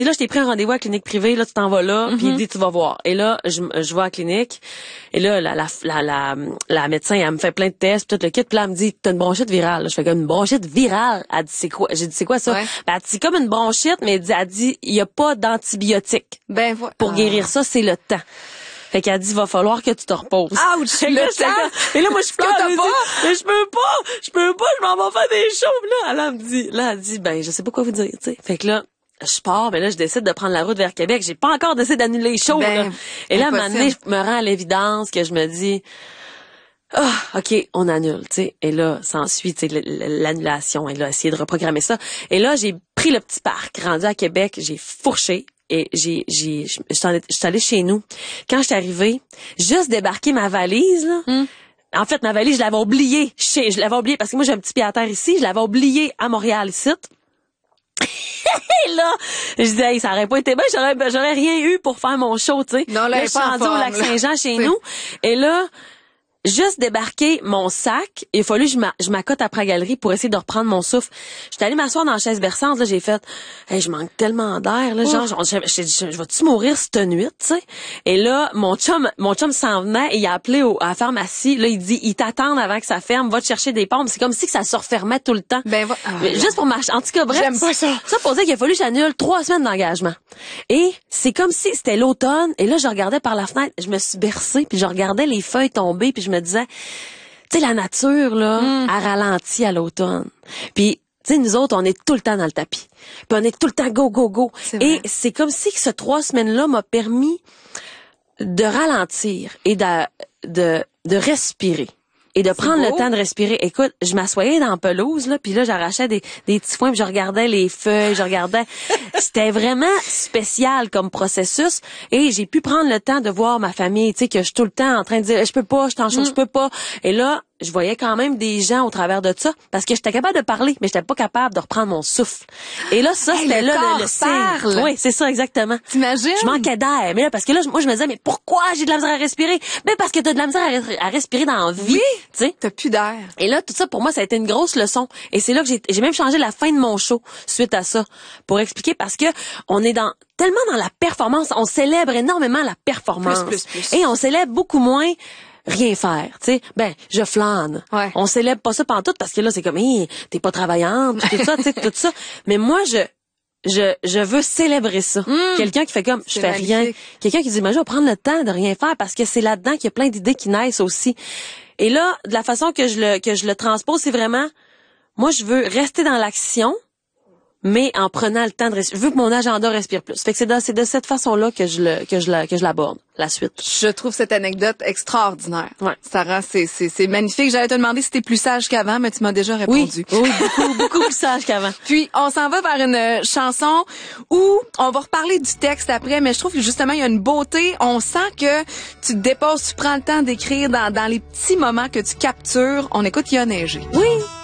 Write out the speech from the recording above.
Et là, je t'ai pris un rendez-vous à la clinique privée, là, tu t'en vas là, puis il dit, tu vas voir. Et là, je vais à la clinique, et là, la médecin, elle me fait plein de tests, puis tout le kit, puis là, elle me dit, t'as une bronchite virale. Là, je fais comme une bronchite virale. Elle dit, c'est quoi? J'ai dit, c'est quoi ça? Ouais. Ben, elle dit, c'est comme une bronchite, mais elle dit, il y a pas d'antibiotiques. Ben, Pour guérir ça, c'est le temps. Fait qu'elle dit, va falloir que tu te reposes. Ouch, le temps! Et là, moi, je pleure. t'as Mais pas? je peux pas, je m'en vais faire des shows. Puis là, elle me dit, ben, je sais pas quoi vous dire, tu sais. Fait que là, je pars, mais là, je décide de prendre la route vers Québec. J'ai pas encore décidé d'annuler les shows, Ben, là. Et là, à un moment donné, impossible. je me rends à l'évidence que je me dis, OK, on annule, tu sais. Et là, s'ensuit, tu sais, l'annulation. Et là, essayer de reprogrammer ça. Et là, j'ai pris le petit parc, rendu à Québec, j'ai fourché. Et je suis allée chez nous. Quand je suis arrivée, juste débarquer ma valise, là. En fait, ma valise, je l'avais oubliée parce que moi, j'ai un petit pied à terre ici. Je l'avais oubliée à Montréal, ici. Et là, je disais, hey, ça aurait pas été bien, j'aurais rien eu pour faire mon show, tu sais. Non, là, je suis rendue au Lac-Saint-Jean chez nous. Et là, juste débarquer mon sac, il a fallu que je m'accote après la galerie pour essayer de reprendre mon souffle. J'étais allée m'asseoir dans la chaise berçante, là, j'ai fait, hey, je manque tellement d'air, là, genre, je vais-tu mourir cette nuit, tu sais? Et là, mon chum s'en venait et il a appelé à la pharmacie, là, il dit, ils t'attendent avant que ça ferme, va te chercher des pompes. C'est comme si que ça se refermait tout le temps. Ben, Juste pour marcher. En tout cas, bref. J'aime pas ça. Ça pour dire qu'il a fallu que j'annule 3 semaines d'engagement. Et c'est comme si c'était l'automne, et là, je regardais par la fenêtre, je me suis bercée, puis je regardais les feuilles tomber, puis je me disais, tu sais, la nature, là, elle ralentit à l'automne. Puis, tu sais, nous autres, on est tout le temps dans le tapis. Puis on est tout le temps go, go, go. Et c'est comme si ce 3 semaines-là m'a permis de ralentir et de respirer. Et de prendre le temps de respirer. Écoute, je m'assoyais dans la pelouse, là, puis là, j'arrachais des petits foins, puis je regardais les feuilles, C'était vraiment spécial comme processus. Et j'ai pu prendre le temps de voir ma famille, tu sais, que je suis tout le temps en train de dire, je peux pas, je t'en chaud, je peux pas. Et là, je voyais quand même des gens au travers de ça, parce que j'étais capable de parler, mais j'étais pas capable de reprendre mon souffle. Et là, ça, c'était là le signe. Oui, c'est ça, exactement. T'imagines? Je manquais d'air. Mais là, parce que là, moi, je me disais, mais pourquoi j'ai de la misère à respirer? Ben, parce que t'as de la misère à respirer dans la vie. Oui. Tu sais? T'as plus d'air. Et là, tout ça, pour moi, ça a été une grosse leçon. Et c'est là que j'ai même changé la fin de mon show suite à ça. Pour expliquer, parce que on est tellement dans la performance. On célèbre énormément la performance. Plus. Et on célèbre beaucoup moins rien faire, tu sais. Ben, je flâne. Ouais. On célèbre pas ça pantoute parce que là, c'est comme, hey, t'es pas travaillante, tout ça, tu sais, tout ça. Mais moi, je veux célébrer ça. Quelqu'un qui fait comme, je fais magnifique. rien. Quelqu'un qui dit, mais je vais prendre le temps de rien faire parce que c'est là-dedans qu'il y a plein d'idées qui naissent aussi. Et là, de la façon que je le transpose, c'est vraiment, moi, je veux rester dans l'action, mais en prenant le temps de respirer. Je veux que mon agenda respire plus. Fait que c'est de cette façon-là que je l'aborde, la suite. Je trouve cette anecdote extraordinaire. Ouais. Sarah, c'est magnifique. J'allais te demander si t'es plus sage qu'avant, mais tu m'as déjà répondu. Oui, beaucoup plus sage qu'avant. Puis, on s'en va vers une chanson où on va reparler du texte après, mais je trouve que justement, il y a une beauté. On sent que tu te déposes, tu prends le temps d'écrire dans les petits moments que tu captures. On écoute Il a neigé. Oui.